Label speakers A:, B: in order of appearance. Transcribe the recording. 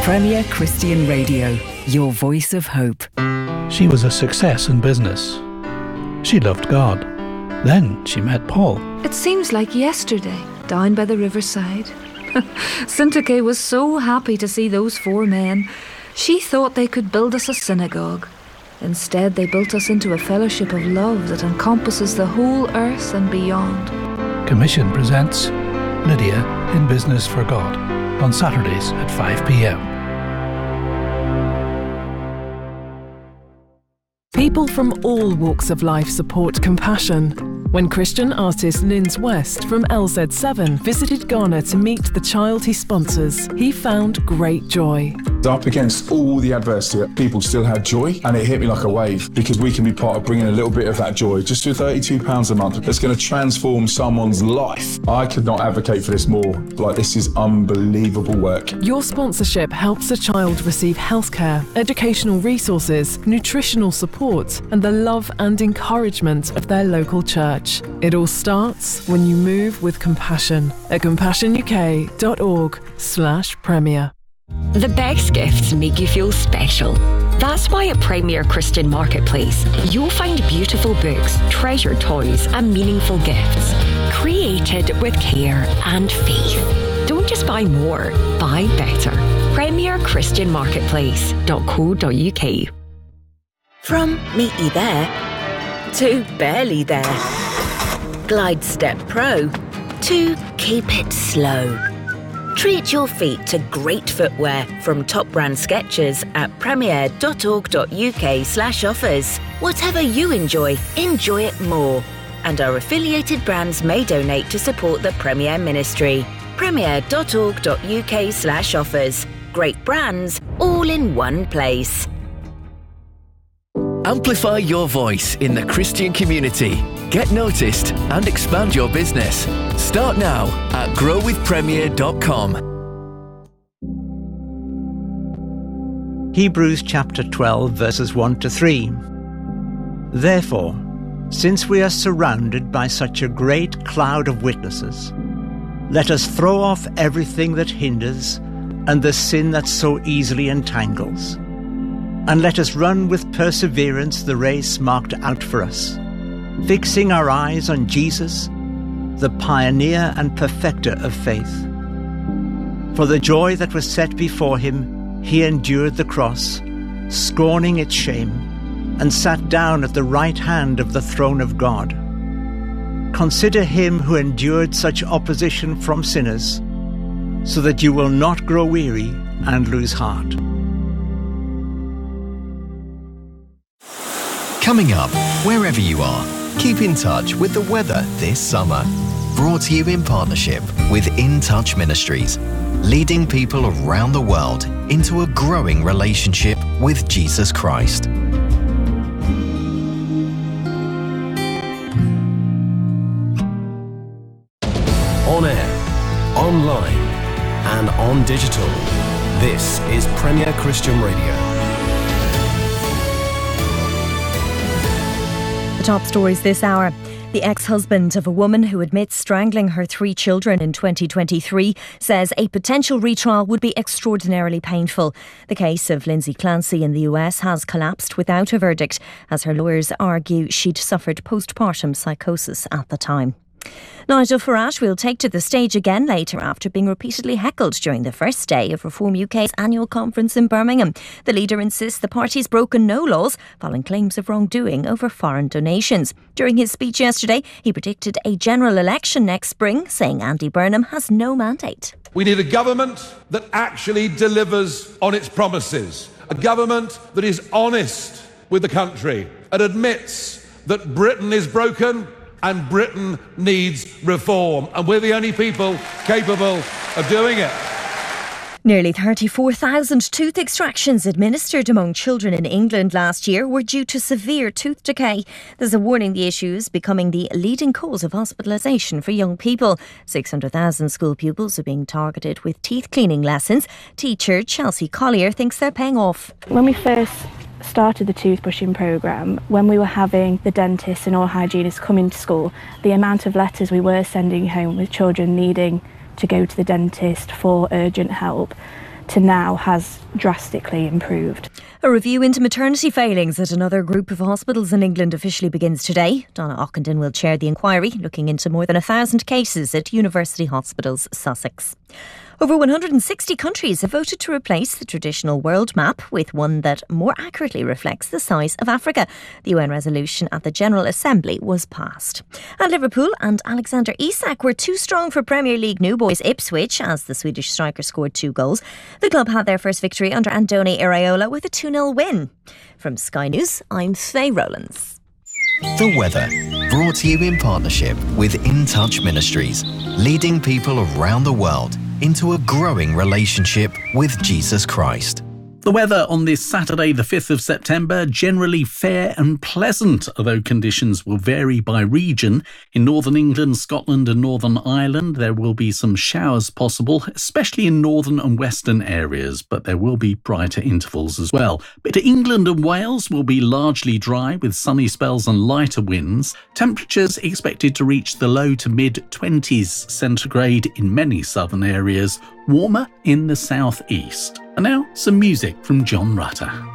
A: Premier Christian Radio, your voice of hope.
B: She was a success in business. She loved God. Then she met Paul.
C: It seems like yesterday, down by the riverside. Syntyche was so happy to see those four men. She thought they could build us a synagogue. Instead, they built us into a fellowship of love that encompasses the whole earth and beyond.
B: Commission presents Lydia in Business for God on Saturdays at 5 p.m.
D: People from all walks of life support Compassion. When Christian artist Linz West from LZ7 visited Ghana to meet the child he sponsors, he found great joy.
E: Up against all the adversity, people still had joy, and it hit me like a wave, because we can be part of bringing a little bit of that joy, just for £32 a month. That's going to transform someone's life. I could not advocate for this more. Like, this is unbelievable work.
D: Your sponsorship helps a child receive healthcare, educational resources, nutritional support, and the love and encouragement of their local church. It all starts when you move with Compassion at compassionuk.org/premier.
F: The best gifts make you feel special. That's why at Premier Christian Marketplace, you'll find beautiful books, treasured toys, and meaningful gifts, created with care and faith. Don't just buy more, buy better. PremierChristianMarketplace.co.uk. From meaty there to barely there. Glide Step Pro to keep it slow. Treat your feet to great footwear from top brand Skechers at premier.org.uk/offers. Whatever you enjoy it more. And our affiliated brands may donate to support the Premier Ministry. premier.org.uk/offers. Great brands, all in one place.
G: Amplify your voice in the Christian community. Get noticed and expand your business. Start now at growwithpremier.com.
H: Hebrews chapter 12 verses 1 to 3. Therefore, since we are surrounded by such a great cloud of witnesses, let us throw off everything that hinders and the sin that so easily entangles. And let us run with perseverance the race marked out for us, fixing our eyes on Jesus, the pioneer and perfecter of faith. For the joy that was set before him, he endured the cross, scorning its shame, and sat down at the right hand of the throne of God. Consider him who endured such opposition from sinners, so that you will not grow weary and lose heart.
I: Coming up, wherever you are, keep in touch with the weather this summer. Brought to you in partnership with In Touch Ministries, leading people around the world into a growing relationship with Jesus Christ.
J: On air, online, and on digital. This is Premier Christian Radio.
K: Top stories this hour. The ex-husband of a woman who admits strangling her 3 children in 2023 says a potential retrial would be extraordinarily painful. The case of Lindsay Clancy in the US has collapsed without a verdict, as her lawyers argue she'd suffered postpartum psychosis at the time. Nigel Farage will take to the stage again later after being repeatedly heckled during the first day of Reform UK's annual conference in Birmingham. The leader insists the party's broken no laws following claims of wrongdoing over foreign donations. During his speech yesterday, he predicted a general election next spring, saying Andy Burnham has no mandate.
L: We need a government that actually delivers on its promises. A government that is honest with the country and admits that Britain is broken and Britain needs reform. And we're the only people capable of doing it.
K: Nearly 34,000 tooth extractions administered among children in England last year were due to severe tooth decay. There's a warning the issue is becoming the leading cause of hospitalisation for young people. 600,000 school pupils are being targeted with teeth cleaning lessons. Teacher Chelsea Collier thinks they're paying off.
M: When we first started the toothbrushing programme, when we were having the dentists and oral hygienists come into school, the amount of letters we were sending home with children needing to go to the dentist for urgent help, to now has drastically improved.
K: A review into maternity failings at another group of hospitals in England officially begins today. Donna Ockenden will chair the inquiry, looking into more than 1,000 cases at University Hospitals, Sussex. Over 160 countries have voted to replace the traditional world map with one that more accurately reflects the size of Africa. The UN resolution at the General Assembly was passed. And Liverpool and Alexander Isak were too strong for Premier League new boys Ipswich as the Swedish striker scored 2 goals. The club had their first victory under Andoni Iraola with a 2-0 win. From Sky News, I'm Faye Rowlands.
I: The weather, brought to you in partnership with In Touch Ministries, leading people around the world into a growing relationship with Jesus Christ.
N: The weather on this Saturday, the 5th of September, generally fair and pleasant, although conditions will vary by region. In northern England, Scotland and Northern Ireland, there will be some showers possible, especially in northern and western areas, but there will be brighter intervals as well. But England and Wales will be largely dry with sunny spells and lighter winds. Temperatures expected to reach the low to mid-20s centigrade in many southern areas, warmer in the southeast. And now, some music from John Rutter.